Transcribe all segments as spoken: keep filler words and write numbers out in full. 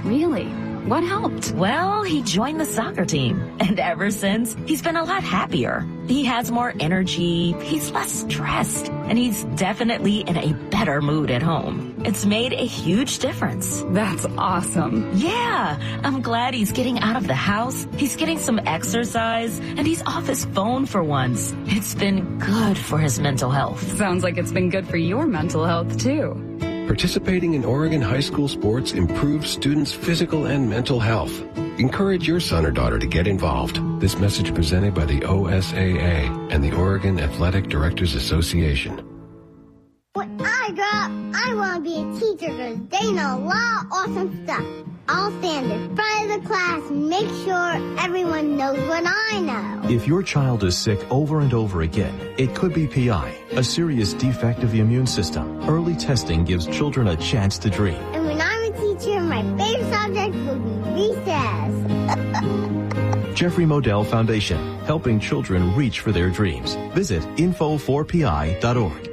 Really? What helped? Well, he joined the soccer team, and ever since, he's been a lot happier. He has more energy, he's less stressed, and he's definitely in a better mood at home. It's made a huge difference. That's awesome. Yeah, I'm glad he's getting out of the house, he's getting some exercise, and he's off his phone for once. It's been good for his mental health. Sounds like it's been good for your mental health, too. Participating in Oregon high school sports improves students' physical and mental health. Encourage your son or daughter to get involved. This message presented by the O S A A and the Oregon Athletic Directors Association. When I grow up, I want to be a teacher because they know a lot of awesome stuff. I'll stand in front of the class and make sure everyone knows what I know. If your child is sick over and over again, it could be P I, a serious defect of the immune system. Early testing gives children a chance to dream. And when I'm a teacher, my favorite subject will be recess. Jeffrey Modell Foundation, helping children reach for their dreams. Visit info four P I dot org.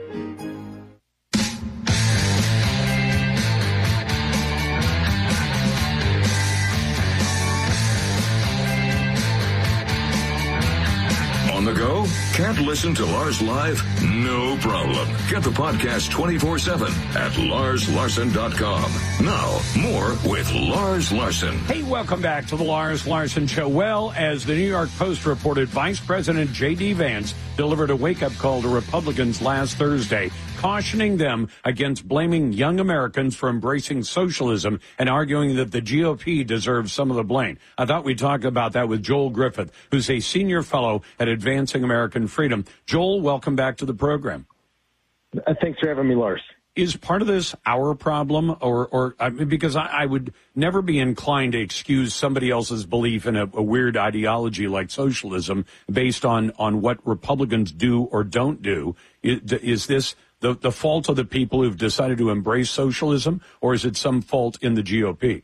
On the go? Can't listen to Lars live? No problem. Get the podcast twenty-four seven at lars larson dot com. Now, more with Lars Larson. Hey, welcome back to the Lars Larson Show. Well, as the New York Post reported, Vice President J D. Vance delivered a wake-up call to Republicans last Thursday, cautioning them against blaming young Americans for embracing socialism and arguing that the G O P deserves some of the blame. I thought we'd talk about that with Joel Griffith, who's a senior fellow at Advancing American Freedom. Joel, welcome back to the program. Uh, thanks for having me, Lars. Is part of this our problem, or, or I mean, because I, I would never be inclined to excuse somebody else's belief in a, a weird ideology like socialism based on, on what Republicans do or don't do. Is, is this the, the fault of the people who've decided to embrace socialism, or is it some fault in the G O P?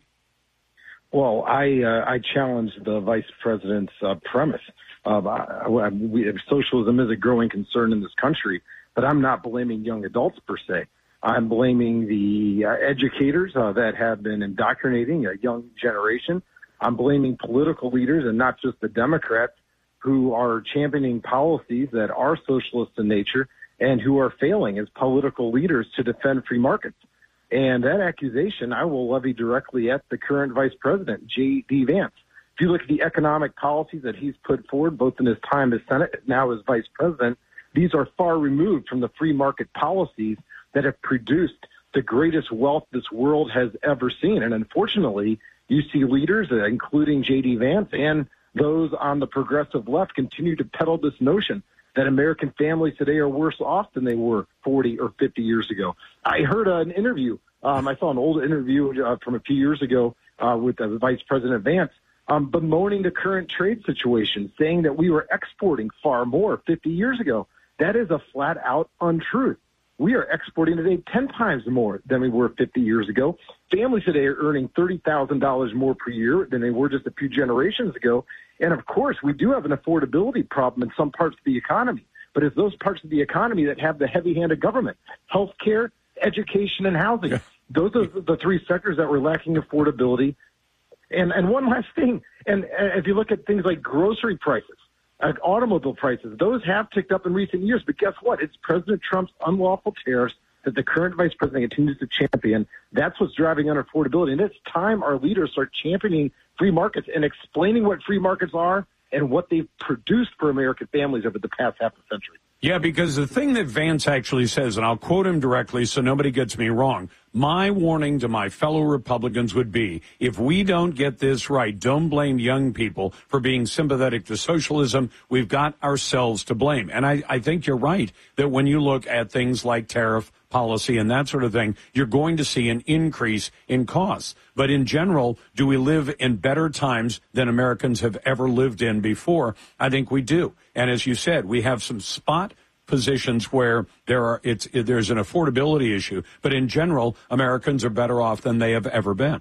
Well, I uh, I challenge the vice president's uh, premise. Uh, I, we, socialism is a growing concern in this country, but I'm not blaming young adults per se. I'm blaming the uh, educators uh, that have been indoctrinating a young generation. I'm blaming political leaders, and not just the Democrats, who are championing policies that are socialist in nature and who are failing as political leaders to defend free markets. And that accusation I will levy directly at the current vice president, J D. Vance. If you look at the economic policies that he's put forward, both in his time as Senate and now as vice president, these are far removed from the free market policies that have produced the greatest wealth this world has ever seen. And unfortunately, you see leaders, uh, including J D. Vance and those on the progressive left, continue to peddle this notion that American families today are worse off than they were forty or fifty years ago. I heard uh, an interview. Um, I saw an old interview uh, from a few years ago uh, with uh, Vice President Vance um, bemoaning the current trade situation, saying that we were exporting far more fifty years ago. That is a flat-out untruth. We are exporting today ten times more than we were fifty years ago. Families today are earning thirty thousand dollars more per year than they were just a few generations ago. And, of course, we do have an affordability problem in some parts of the economy. But it's those parts of the economy that have the heavy hand of government, healthcare, education, and housing. Yeah. Those are the three sectors that were lacking affordability. And, and one last thing, and if you look at things like grocery prices, Uh, automobile prices, those have ticked up in recent years. But guess what? It's President Trump's unlawful tariffs that the current vice president continues to champion. That's what's driving unaffordability. And it's time our leaders start championing free markets and explaining what free markets are and what they've produced for American families over the past half a century. Yeah, because the thing that Vance actually says, and I'll quote him directly so nobody gets me wrong, my warning to my fellow Republicans would be, if we don't get this right, don't blame young people for being sympathetic to socialism. We've got ourselves to blame. And I, I think you're right that when you look at things like tariff policy and that sort of thing, you're going to see an increase in costs. But in general, do we live in better times than Americans have ever lived in before? I think we do. And as you said, we have some spot positions where there are it's there's an affordability issue, but in general, Americans are better off than they have ever been.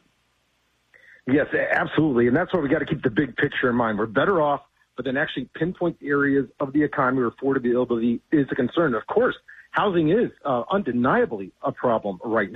Yes, absolutely, and that's why we got to keep the big picture in mind. We're better off, but then actually pinpoint areas of the economy where affordability is a concern. Of course, housing is uh, undeniably a problem right now.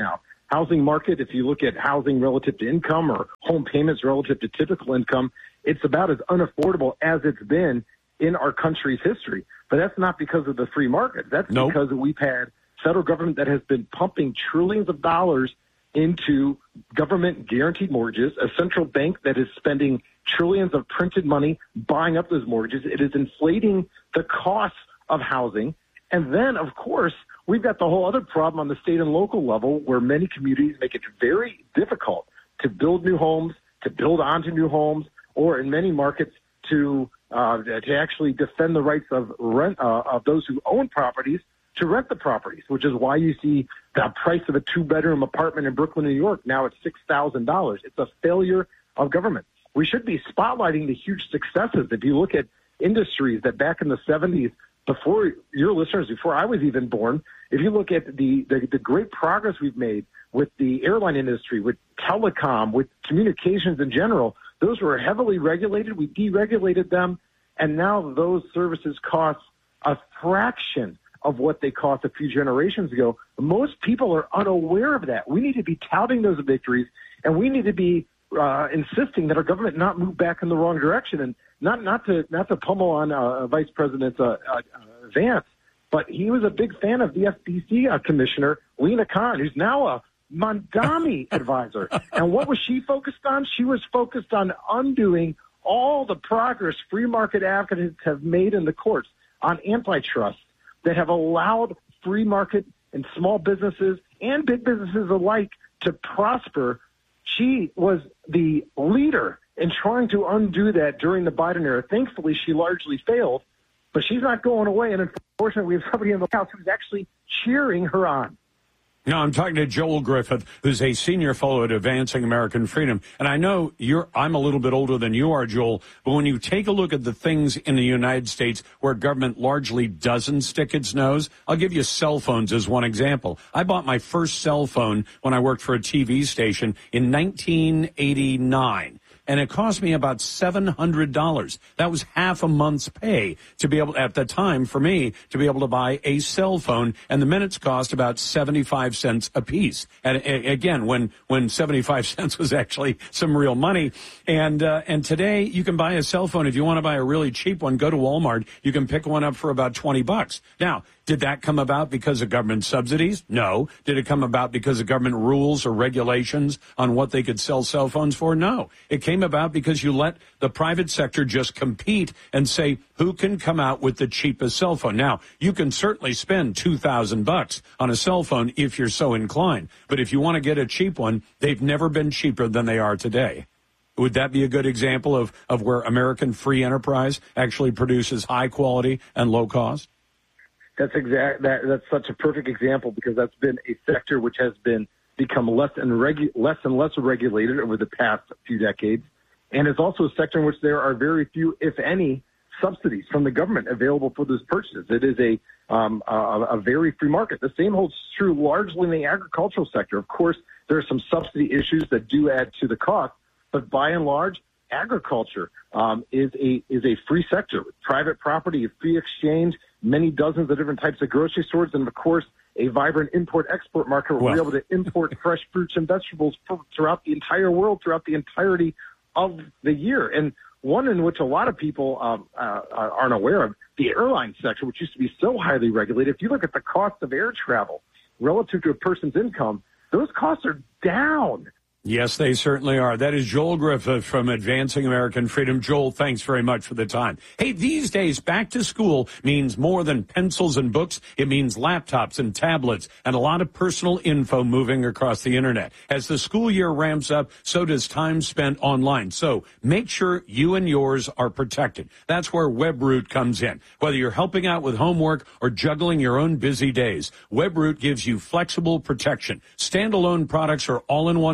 housing market, if you look at housing relative to income or home payments relative to typical income, it's about as unaffordable as it's been in our country's history. But that's not because of the free market. That's nope. because we've had federal government that has been pumping trillions of dollars into government guaranteed mortgages, a central bank that is spending trillions of printed money buying up those mortgages. It is inflating the costs of housing. And then, of course, we've got the whole other problem on the state and local level where many communities make it very difficult to build new homes, to build onto new homes, or in many markets to uh, to actually defend the rights of rent uh, of those who own properties to rent the properties, which is why you see the price of a two-bedroom apartment in Brooklyn, New York, now at six thousand dollars. It's a failure of government. We should be spotlighting the huge successes. If you look at industries that back in the seventies, before your listeners, before I was even born, if you look at the, the, the great progress we've made with the airline industry, with telecom, with communications in general, those were heavily regulated. We deregulated them, and now those services cost a fraction of what they cost a few generations ago. Most people are unaware of that. We need to be touting those victories, and we need to be uh, insisting that our government not move back in the wrong direction. And not not to not to pummel on uh, Vice President uh, uh, Vance, but he was a big fan of the F D C uh, Commissioner Lena Khan, who's now a Mondami advisor. And what was she focused on? She was focused on undoing all the progress free market advocates have made in the courts on antitrust that have allowed free market and small businesses and big businesses alike to prosper. She was the leader in trying to undo that during the Biden era. Thankfully, she largely failed, but she's not going away. And unfortunately, we have somebody in the House who's actually cheering her on. No, I'm talking to Joel Griffith, who's a senior fellow at Advancing American Freedom. And I know you're, I'm a little bit older than you are, Joel, but when you take a look at the things in the United States where government largely doesn't stick its nose, I'll give you cell phones as one example. I bought my first cell phone when I worked for a T V station in nineteen eighty-nine. And it cost me about seven hundred dollars. That was half a month's pay to be able, at the time for me, to be able to buy a cell phone. And the minutes cost about seventy-five cents a piece. And again, when, when seventy-five cents was actually some real money. And, uh, and today you can buy a cell phone. If you want to buy a really cheap one, go to Walmart. You can pick one up for about twenty bucks. Now, did that come about because of government subsidies? No. Did it come about because of government rules or regulations on what they could sell cell phones for? No. It came about because you let the private sector just compete and say who can come out with the cheapest cell phone. Now, you can certainly spend two thousand bucks on a cell phone if you're so inclined. But if you want to get a cheap one, they've never been cheaper than they are today. Would that be a good example of, of where American free enterprise actually produces high quality and low cost? That's exact. That, that's such a perfect example because that's been a sector which has been become less and regu- less and less regulated over the past few decades, and it's also a sector in which there are very few, if any, subsidies from the government available for those purchases. It is a um, a, a very free market. The same holds true largely in the agricultural sector. Of course, there are some subsidy issues that do add to the cost, but by and large, agriculture um, is a is a free sector with private property, a free exchange, many dozens of different types of grocery stores, and of course, a vibrant import-export market where well. we're able to import fresh fruits and vegetables throughout the entire world, throughout the entirety of the year. And one in which a lot of people um, uh, aren't aware of, the airline sector, which used to be so highly regulated. If you look at the cost of air travel relative to a person's income, those costs are down. Yes, they certainly are. That is Joel Griffith from Advancing American Freedom. Joel, thanks very much for the time. Hey, these days, back to school means more than pencils and books. It means laptops and tablets and a lot of personal info moving across the Internet. As the school year ramps up, so does time spent online. So make sure you and yours are protected. That's where WebRoot comes in. Whether you're helping out with homework or juggling your own busy days, WebRoot gives you flexible protection. Standalone products are all-in-one bundles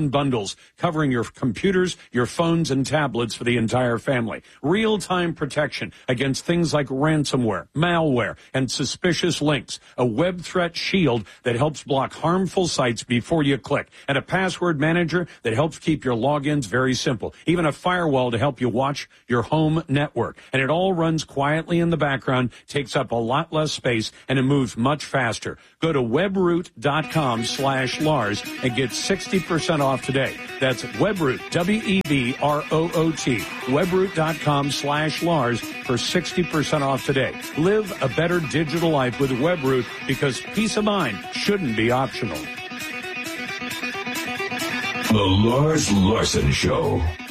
Shields, covering your computers, your phones, and tablets for the entire family. Real-time protection against things like ransomware, malware, and suspicious links. A web threat shield that helps block harmful sites before you click. And a password manager that helps keep your logins very simple. Even a firewall to help you watch your home network. And it all runs quietly in the background, takes up a lot less space, and it moves much faster. Go to webroot.com slash Lars and get sixty percent off today. That's Webroot, W E B R O O T, webroot.com slash Lars for sixty percent off today. Live a better digital life with Webroot, because peace of mind shouldn't be optional. The Lars Larson Show.